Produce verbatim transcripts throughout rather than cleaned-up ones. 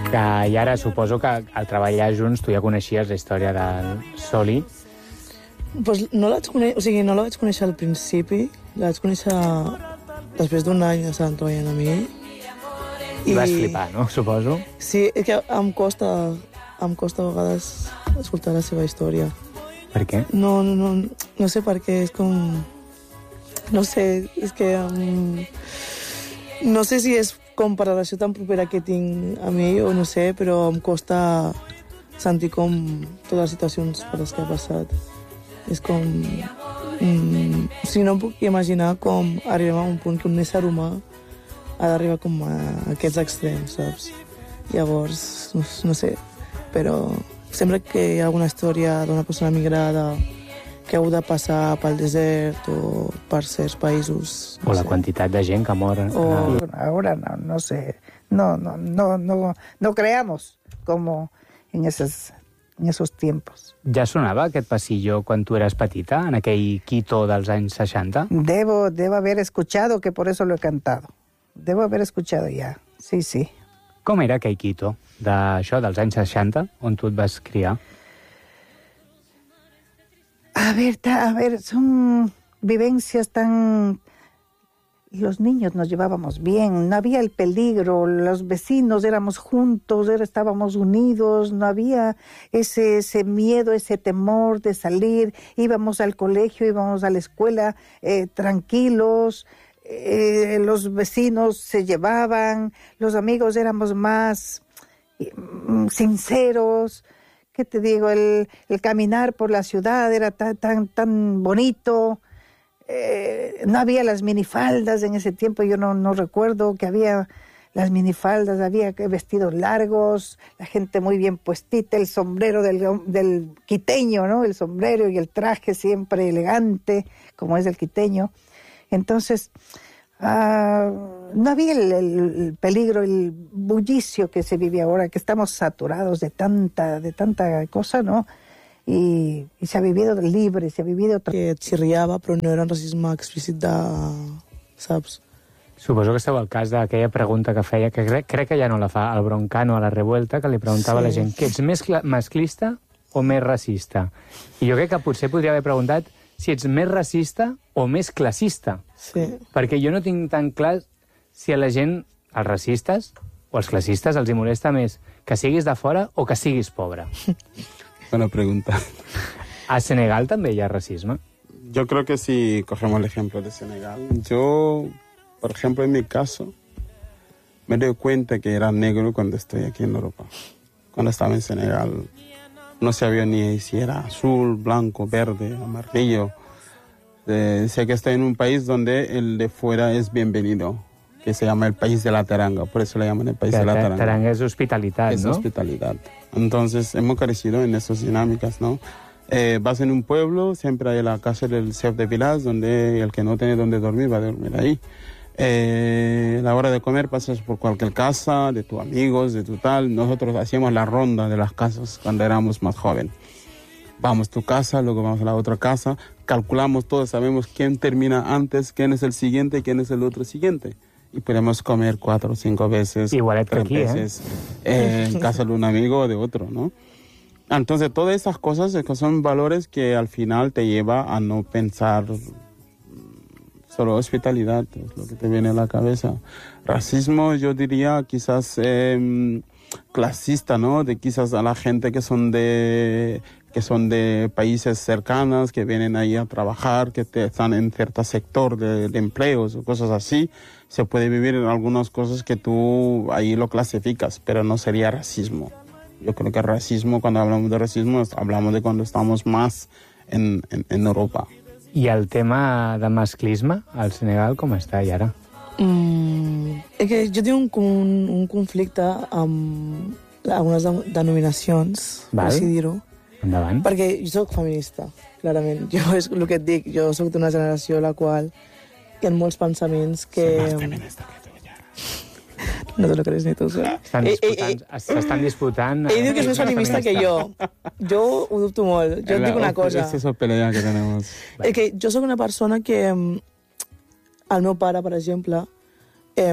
Que, I ara suposo que al treballar junts tu ja coneixies la història del Soli. Pues no, la vaig conèixer, o sigui, no la vaig conèixer al principi, la vaig conèixer després d'un any estàvem treballant amb ell. I vas flipar, no? Suposo. Sí, és que em costa, em costa a vegades escoltar la seva història. Per què? No, no, no, no sé per què, és com... No sé, és que... Um, no sé si és com per la relació tan propera que tinc amb ell o no sé, però em costa sentir com totes les situacions per les que ha passat. És com... Mm, o sigui, no em puc imaginar com arribar a un punt que un ésser humà ha d'arribar com a aquests extrems, saps? Llavors, no, no sé, però sempre que hi ha alguna història d'una persona migrada que ha hagut de passar pel desert o per certs països... No o la sé. Quantitat de gent que mor. O... Ahora no, no sé, no, no, no, no, no creamos como en esos, en esos tiempos. Ja sonava aquest passillo quan tu eres petita, en aquell Quito dels anys seixanta? Debo, debo haber escuchado, que por eso lo he cantado. Debo haber escuchado ya, sí, sí. Com era aquell Quito d'això, dels anys seixanta, on tu et vas criar? A ver, ta, a ver, son vivencias tan... Los niños nos llevábamos bien, no había el peligro, los vecinos éramos juntos, era, estábamos unidos, no había ese, ese miedo, ese temor de salir, íbamos al colegio, íbamos a la escuela eh, tranquilos, eh, los vecinos se llevaban, los amigos éramos más eh, sinceros. ¿Qué te digo? El, el caminar por la ciudad era tan, tan, tan bonito. Eh, no había las minifaldas en ese tiempo, yo no, no recuerdo que había las minifaldas, había vestidos largos, la gente muy bien puestita, el sombrero del, del quiteño, ¿no? El sombrero y el traje siempre elegante, como es el quiteño. Entonces, uh, no había el, el peligro, el bullicio que se vive ahora, que estamos saturados de tanta, de tanta cosa, ¿no? I, i s'ha vivido libre, s'ha vivido... Que et xirriava, però no era un racisme explícit de... saps? Suposo que esteu al cas d'aquella pregunta que feia, que crec, crec que ja no la fa, el Broncano a la Revuelta, que li preguntava sí. a la gent que ets més masclista o més racista? I jo crec que potser podria haver preguntat si ets més racista o més classista. Sí. Perquè jo no tinc tan clar si a la gent, els racistes o els classistes, els hi molesta més que siguis de fora o que siguis pobre. Buena pregunta. ¿A Senegal también hay racismo? Yo creo que si cogemos el ejemplo de Senegal, yo, por ejemplo, en mi caso, me doy cuenta que era negro cuando estoy aquí en Europa. Cuando estaba en Senegal, no sabía ni si era azul, blanco, verde, amarillo. Eh, sé que estoy en un país donde el de fuera es bienvenido, que se llama el país de la teranga, por eso le llaman el país que de la teranga. Teranga es hospitalidad, es ¿no? Es hospitalidad. Entonces, hemos crecido en esas dinámicas, ¿no? Eh, vas en un pueblo, siempre hay la casa del chef de village, donde el que no tiene donde dormir va a dormir ahí. Eh, a la hora de comer pasas por cualquier casa, de tus amigos, de tu tal. Nosotros hacíamos la ronda de las casas cuando éramos más jóvenes. Vamos a tu casa, luego vamos a la otra casa, calculamos todo, sabemos quién termina antes, quién es el siguiente, quién es el otro siguiente. Y podemos comer cuatro o cinco veces, igual tres aquí, veces ¿eh? eh, en casa de un amigo o de otro, ¿no? Entonces, todas esas cosas son valores que al final te lleva a no pensar solo hospitalidad, es lo que te viene a la cabeza. Racismo, yo diría, quizás eh, clasista, ¿no? De quizás a la gente que son de que son de países cercanos, que vienen ahí a trabajar, que te, están en cierto sector de, de empleos o cosas así. Se puede vivir en algunas cosas que tú ahí lo clasificas, pero no sería racismo. Yo creo que racismo, cuando hablamos de racismo, hablamos de cuando estamos más en, en, en Europa. I el tema de masclisme al Senegal com està i ara? Mm, és que jo tinc un, un, un conflicte amb algunes denominacions, per així dir-ho. Endavant. Perquè jo soc feminista, clarament. Jo és el que et dic, jo soc d'una generació la qual hi ha molts pensaments que... Soy más feminista que tu, Yara. No te lo crees ni tu, eh? S'estan disputant... Ell diu que és més feminista que jo. Jo ho dubto molt. Jo et dic una cosa. Esta es la pelea que tenemos. És que jo sóc una persona que... El meu pare, per exemple, eh,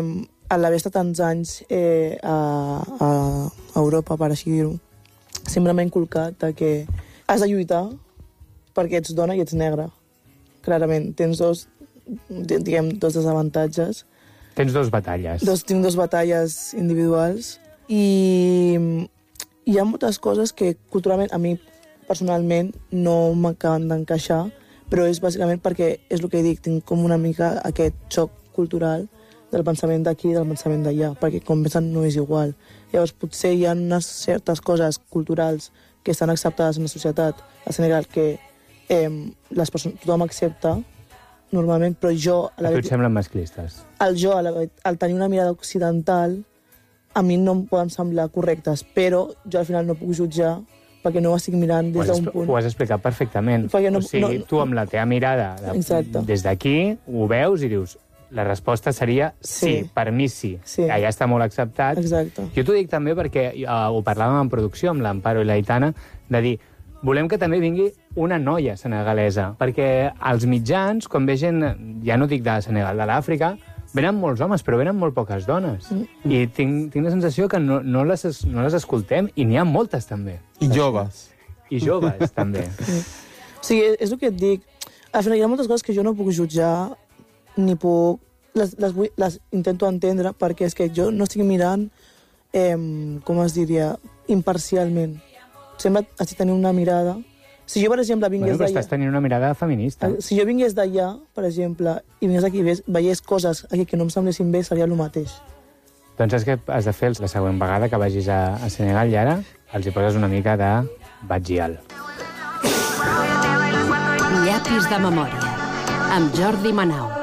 a l'haver estat tants anys eh, a, a Europa, per així dir-ho, sempre m'ha inculcat de que has de lluitar perquè ets dona i ets negra. Clarament, tens dos, diguem, dos desavantatges. Tens dos batalles. Dos, tinc dos batalles individuals i hi ha moltes coses que culturalment a mi personalment no m'acaben d'encaixar, però és bàsicament perquè és el que dic, tinc com una mica aquest xoc cultural del pensament d'aquí i del pensament d'allà, perquè com pensen no és igual. Llavors potser hi ha unes certes coses culturals que estan acceptades en la societat a Senegal que eh, les persones, tothom accepta normalment, però jo... A, la a tu et semblen masclistes? El jo, al tenir una mirada occidental, a mi no em poden semblar correctes, però jo al final no puc jutjar perquè no ho estic mirant des d'un punt. Ho has explicat perfectament. No, o sigui, no, tu amb la teva mirada de, des d'aquí ho veus i dius la resposta seria sí, sí per mi sí. sí. Allà està molt acceptat. Exacte. Jo t'ho dic també perquè uh, ho parlàvem en producció amb l'Amparo i l'Aitana, de dir, volem que també vingui una noia senegalesa, perquè als mitjans, quan ve gent, ja no dic de Senegal, de l'Àfrica, venen molts homes, però venen molt poques dones. Mm. I tinc, tinc la sensació que no, no, les, no les escoltem, i n'hi ha moltes, també. I joves. I joves, també. Mm. O sigui, és el que et dic. Al final hi ha moltes coses que jo no puc jutjar, ni puc... Les, les, vull, les intento entendre, perquè és que jo no estic mirant, eh, com es diria, imparcialment. Sembla estic tenint una mirada... Si jo, per exemple, vingués bueno, però d'allà... estàs tenint una mirada feminista. Si jo vingués d'allà, per exemple, i vingués aquí i veiés coses aquí que no em semblessin bé, seria el mateix. Doncs és que has de fer la següent vegada que vagis a, a Senegal i ara els hi poses una mica de Badjial. Llapis de memòria, amb Jordi Manau.